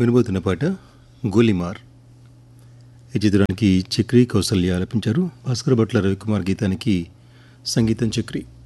వినబోతున్న పాట గోలిమార్. ఈ చిత్రానికి చక్రి కౌసల్య ఆలపించారు. భాస్కర్ భట్ల రవికుమార్ గీతానికి సంగీతం చక్రి.